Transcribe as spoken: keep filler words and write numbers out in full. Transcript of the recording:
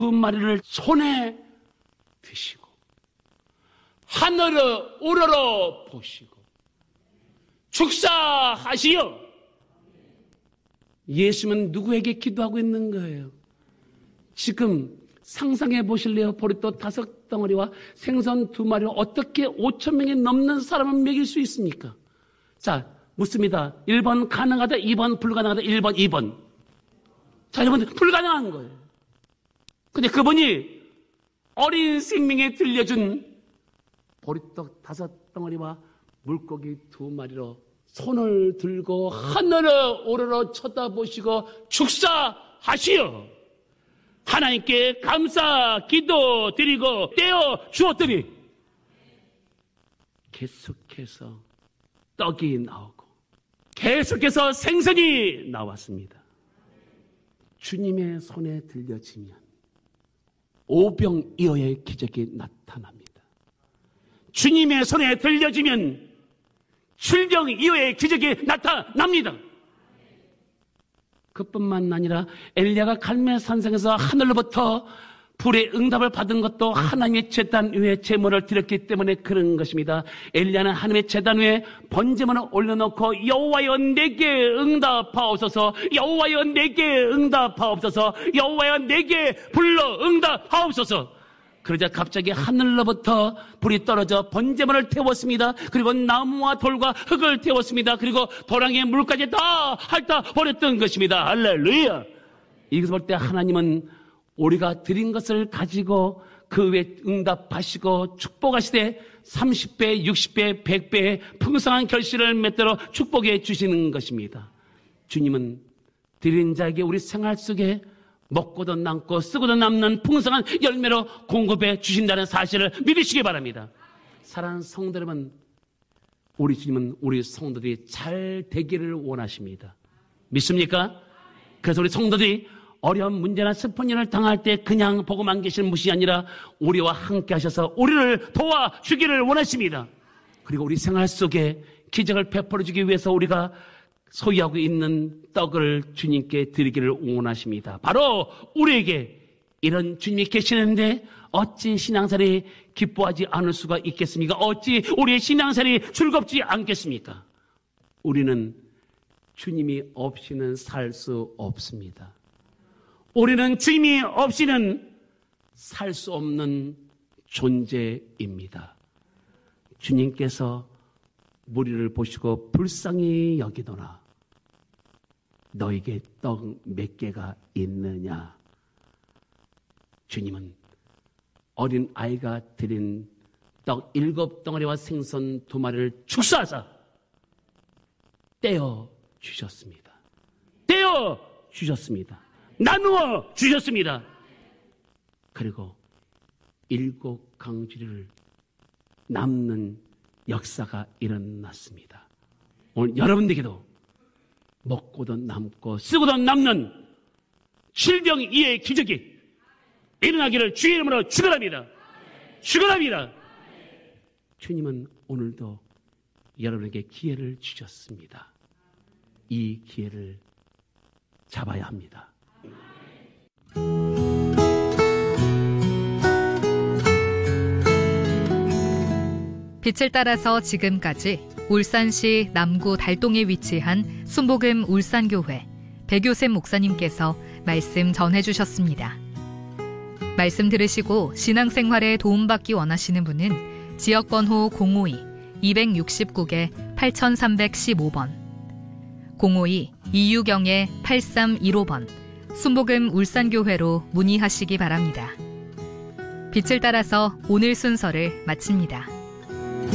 두 마리를 손에 드시고 하늘을 우러러 보시고 축사하시어. 예수님은 누구에게 기도하고 있는 거예요? 지금 상상해 보실래요? 보리떡 다섯 덩어리와 생선 두 마리와 어떻게 오천 명이 넘는 사람을 먹일 수 있습니까? 자, 묻습니다. 일 번 가능하다, 이 번 불가능하다, 일 번, 이 번. 자, 여러분, 불가능한 거예요. 근데 그분이 어린 생명에 들려준 보리떡 다섯 덩어리와 물고기 두 마리로 손을 들고 하늘을 오르러 쳐다보시고 축사하시어 하나님께 감사 기도 드리고 떼어 주었더니 계속해서 떡이 나오고 계속해서 생선이 나왔습니다. 주님의 손에 들려지면 오병이어의 기적이 나타납니다. 주님의 손에 들려지면 칠병이어의 기적이 나타납니다. 그뿐만 아니라 엘리야가 갈멜 산상에서 하늘로부터 불의 응답을 받은 것도 하나님의 제단 위에 제물을 드렸기 때문에 그런 것입니다. 엘리야는 하나님의 제단 위에 번제물을 올려놓고 여호와여 내게 응답하옵소서, 여호와여 내게 응답하옵소서, 여호와여 내게 불러 응답하옵소서. 그러자 갑자기 하늘로부터 불이 떨어져 번제물을 태웠습니다. 그리고 나무와 돌과 흙을 태웠습니다. 그리고 도랑의 물까지 다 핥아 버렸던 것입니다. 할렐루야. 여기서 볼 때 하나님은 우리가 드린 것을 가지고 그 외에 응답하시고 축복하시되 삼십 배, 육십 배, 백 배의 풍성한 결실을 맺도록 축복해 주시는 것입니다. 주님은 드린 자에게 우리 생활 속에 먹고도 남고 쓰고도 남는 풍성한 열매로 공급해 주신다는 사실을 믿으시기 바랍니다. 사랑하는 성도 여러분, 우리 주님은 우리 성도들이 잘 되기를 원하십니다. 믿습니까? 그래서 우리 성도들이 어려운 문제나 슬픈 일을 당할 때 그냥 보고만 계시는 것이 아니라 우리와 함께 하셔서 우리를 도와주기를 원하십니다. 그리고 우리 생활 속에 기적을 베풀어 주기 위해서 우리가 소유하고 있는 떡을 주님께 드리기를 원하십니다. 바로 우리에게 이런 주님이 계시는데 어찌 신앙생활이 기뻐하지 않을 수가 있겠습니까? 어찌 우리의 신앙생활이 즐겁지 않겠습니까? 우리는 주님이 없이는 살 수 없습니다. 우리는 주님이 없이는 살 수 없는 존재입니다. 주님께서 무리를 보시고 불쌍히 여기노라. 너에게 떡 몇 개가 있느냐? 주님은 어린 아이가 드린 떡 일곱 덩어리와 생선 두 마리를 축사하사 떼어 주셨습니다. 떼어 주셨습니다. 나누어 주셨습니다. 그리고 일곱 강주리를 남는 역사가 일어났습니다. 오늘 여러분들에게도 먹고도 남고 쓰고도 남는 칠병이의 기적이 일어나기를 주의 이름으로 축원합니다. 축원합니다. 주님은 오늘도 여러분에게 기회를 주셨습니다. 이 기회를 잡아야 합니다. 빛을 따라서 지금까지 울산시 남구 달동에 위치한 순복음 울산교회 백요셉 목사님께서 말씀 전해주셨습니다. 말씀 들으시고 신앙생활에 도움받기 원하시는 분은 지역번호 공오이 이육구 개 팔삼일오 번 공오이 이유경 팔삼일오 번 순복음 울산교회로 문의하시기 바랍니다. 빛을 따라서 오늘 순서를 마칩니다.